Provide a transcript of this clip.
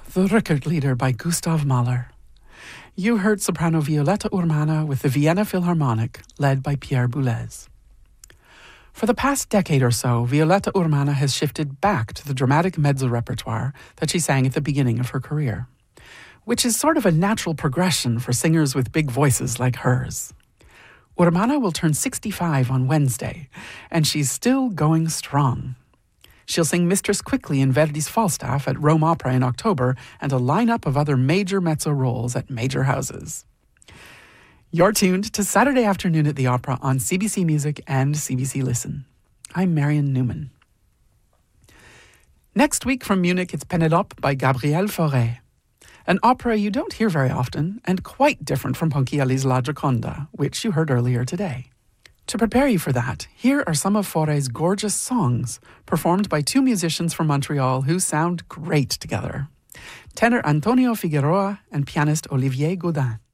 The Rückert-Lieder by Gustav Mahler. You heard soprano Violetta Urmana with the Vienna Philharmonic, led by Pierre Boulez. For the past decade or so, Violetta Urmana has shifted back to the dramatic mezzo repertoire that she sang at the beginning of her career, which is sort of a natural progression for singers with big voices like hers. Urmana will turn 65 on Wednesday, and she's still going strong. She'll sing Mistress Quickly in Verdi's Falstaff at Rome Opera in October and a lineup of other major mezzo roles at major houses. You're tuned to Saturday Afternoon at the Opera on CBC Music and CBC Listen. I'm Marion Newman. Next week from Munich, it's Pénélope by Gabriel Fauré, an opera you don't hear very often and quite different from Ponchielli's La Gioconda, which you heard earlier today. To prepare you for that, here are some of Fauré's gorgeous songs, performed by two musicians from Montreal who sound great together: tenor Antonio Figueroa and pianist Olivier Gaudin.